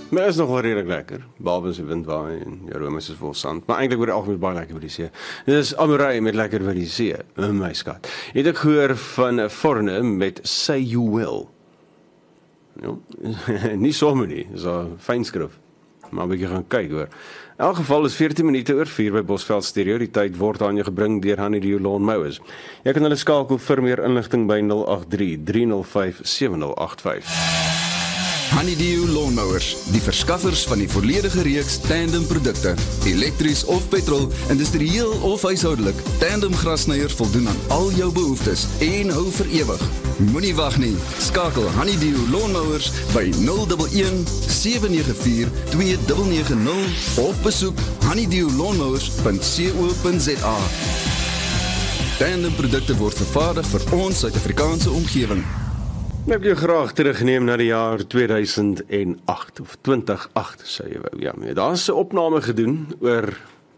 Maar is nog wel redelijk lekker, behalve sy windwaai en Jeromus is vol sand, maar eintlik oor die algemeen baie lekker by die see. Dit is Amorai met lekker by die see, my skat. Het ek gehoor van Forne met Say You Will. Ja, nie sommer nie, dis 'n fyn skrif. Maar 'n bietjie gaan kyk hoor. In elk geval is 14 minute oor 4 by Bosveld Stereo. Die tyd word aan jou gebring deur Honeydew Lawn Mowers. Jy kan hulle skakel vir meer inligting by 083 305 7085. Honeydew Lawnmowers, die verskaffers van die volledige reeks tandem produkte, elektries of petrol, industrieel of huishoudelik. Tandem grasnyers voldoen aan al jou behoeftes en hou vir ewig. Moenie wag nie. Skakel Honeydew Lawnmowers by 011 794 2990 of besoek honeydewlawnmowers.co.za. Tandem produkte word vervaardig vir ons Suid-Afrikaanse omgewing. Ek heb jou graag terugneem na die jaar 2008 of 2008 sê jy wou. Ja, daar is 'n opname gedoen oor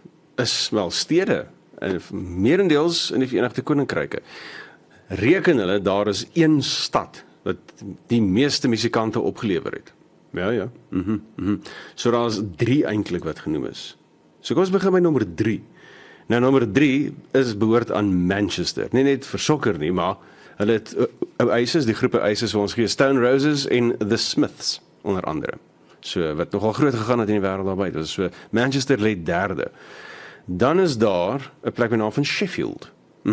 stede en meerendeels in die Verenigde Koninkryke. Reken hulle daar is een stad wat die meeste musikante opgelewer het. Ja. So daar is 3 eintlik wat genoem is. So kom ons begin by nommer 3. Nou nommer 3 is behoort aan Manchester. Nie net vir sokker nie, maar hulle het eises, die groepe eises wat ons gee, Stone Roses en The Smiths, onder andere. So, wat nogal groot gegaan het in die wêreld daarby. Dus so, Manchester lê 3de. Dan is daar 'n plek met naam van Sheffield.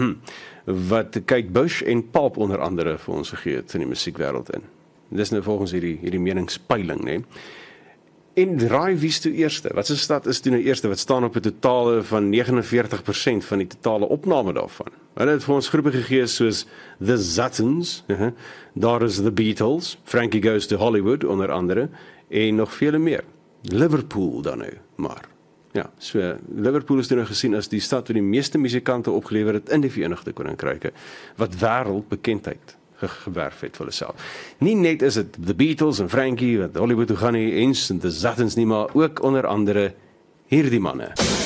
Wat Kate Bush en Pulp onder andere vir ons gegee het in die musiekwêreld in. Dis nou volgens hierdie meningspeiling, né? En raai wie's toe eerste? Wat se stad is toe nou eerste wat staan op 'n totale van 49% van die totale opname daarvan? Hulle het vir ons groepe gegee soos The Zuttons, daar is The Beatles, Frankie Goes to Hollywood onder andere en nog vele meer. Liverpool dan nou, maar ja, so Liverpool is toe nou gesien as die stad wat die meeste musikante opgelewer het in die Verenigde Koninkryke, wat wêreldbekendheid gewerf het vir hulle self. Nie net is dit The Beatles en Frankie wat Hollywood toe gaan nie, eens en The Zuttons nie, maar ook onder andere hierdie manne.